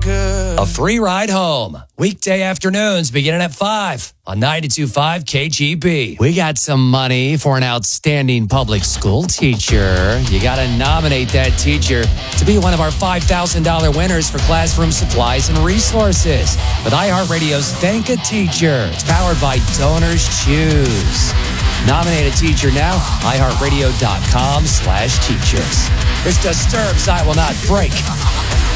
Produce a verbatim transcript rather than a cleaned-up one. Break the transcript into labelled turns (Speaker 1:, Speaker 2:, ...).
Speaker 1: good.
Speaker 2: A free ride home. Weekday afternoons beginning at five on ninety-two point five K G B. We got some money for an outstanding public school teacher. You got to nominate that teacher to be one of our five thousand dollars winners for classroom supplies and resources with iHeartRadio's Thank a Teacher. It's powered by Donors Choose. Nominate a teacher now, iHeartRadio.com slash teachers. This Disturbed Site Will Not Break